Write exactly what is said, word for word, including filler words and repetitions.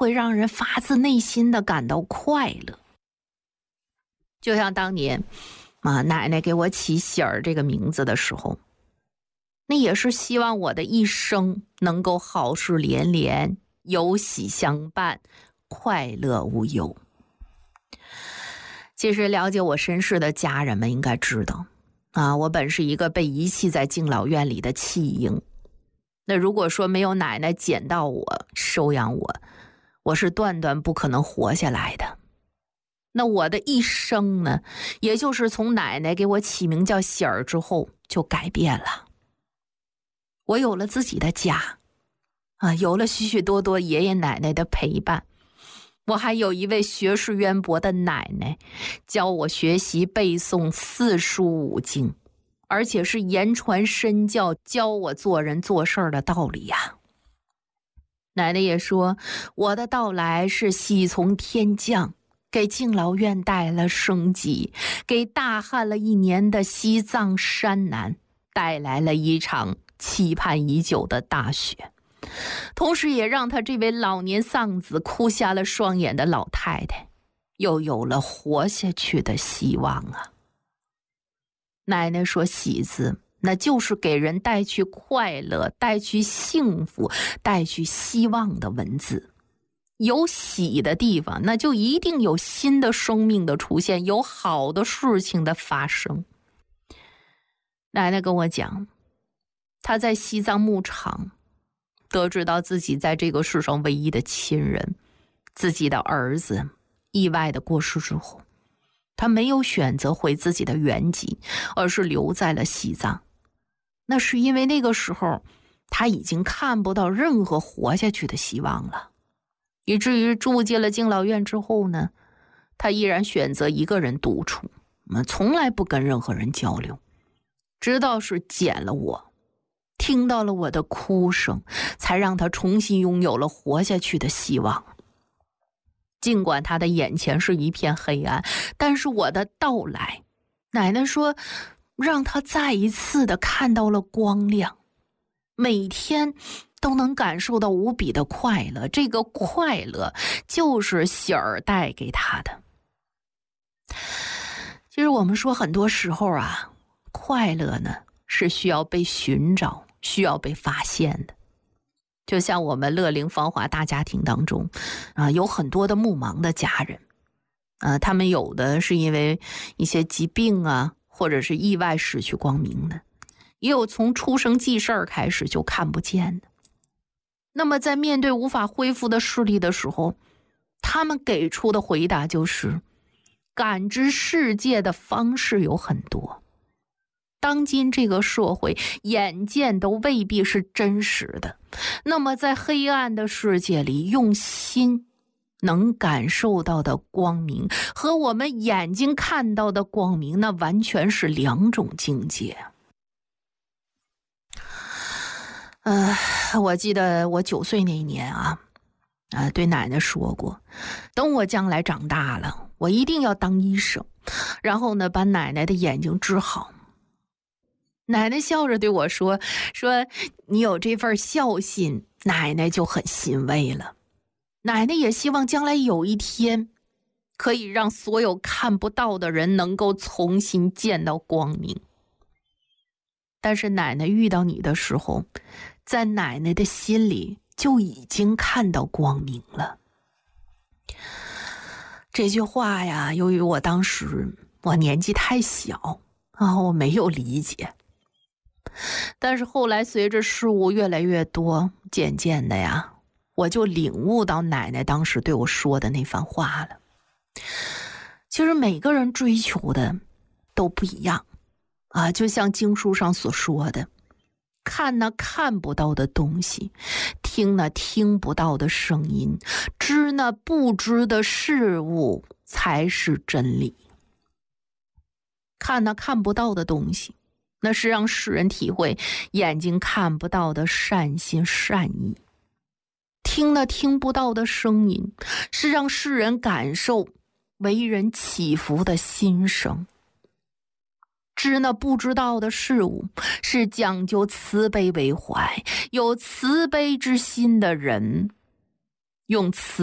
会让人发自内心的感到快乐。就像当年啊，奶奶给我起喜儿这个名字的时候，那也是希望我的一生能够好事连连，有喜相伴，快乐无忧。其实了解我身世的家人们应该知道啊，我本是一个被遗弃在敬老院里的弃婴。那如果说没有奶奶捡到我，收养我，我是断断不可能活下来的。那我的一生呢，也就是从奶奶给我起名叫喜儿之后就改变了。我有了自己的家啊，有了许许多多爷爷奶奶的陪伴，我还有一位学识渊博的奶奶教我学习背诵四书五经，而且是言传身教，教我做人做事的道理呀。奶奶也说，我的到来是喜从天降，给敬老院带了生机，给大旱了一年的西藏山南带来了一场期盼已久的大雪，同时也让他这位老年丧子哭瞎了双眼的老太太又有了活下去的希望啊。奶奶说，喜字那就是给人带去快乐，带去幸福，带去希望的文字。有喜的地方，那就一定有新的生命的出现，有好的事情的发生。奶奶跟我讲，她在西藏牧场得知到自己在这个世上唯一的亲人，自己的儿子意外的过世之后，他没有选择回自己的原籍，而是留在了西藏。那是因为那个时候他已经看不到任何活下去的希望了，以至于住进了敬老院之后呢，他依然选择一个人独处，从来不跟任何人交流，直到是捡了我，听到了我的哭声，才让他重新拥有了活下去的希望。尽管他的眼前是一片黑暗，但是我的到来，奶奶说，让他再一次的看到了光亮，每天都能感受到无比的快乐，这个快乐就是喜儿带给他的。其实我们说很多时候啊，快乐呢是需要被寻找，需要被发现的。就像我们乐龄芳华大家庭当中啊、呃，有很多的目盲的家人啊、呃，他们有的是因为一些疾病啊，或者是意外失去光明的，也有从出生记事儿开始就看不见的。那么在面对无法恢复的视力的时候，他们给出的回答就是，感知世界的方式有很多，当今这个社会眼见都未必是真实的，那么在黑暗的世界里，用心能感受到的光明和我们眼睛看到的光明，那完全是两种境界。呃，我记得我九岁那一年啊，呃，对奶奶说过，等我将来长大了，我一定要当医生，然后呢，把奶奶的眼睛治好。奶奶笑着对我说，说你有这份孝心，奶奶就很欣慰了。奶奶也希望将来有一天，可以让所有看不到的人能够重新见到光明。但是奶奶遇到你的时候，在奶奶的心里就已经看到光明了。这句话呀，由于我当时我年纪太小啊，我没有理解。但是后来随着事物越来越多，渐渐的呀，我就领悟到奶奶当时对我说的那番话了。其实每个人追求的都不一样啊，就像经书上所说的，看那看不到的东西，听那听不到的声音，知那不知的事物，才是真理。看那看不到的东西，那是让世人体会眼睛看不到的善心善意；听那听不到的声音，是让世人感受为人祈福的心声；知那不知道的事物，是讲究慈悲为怀，有慈悲之心的人用慈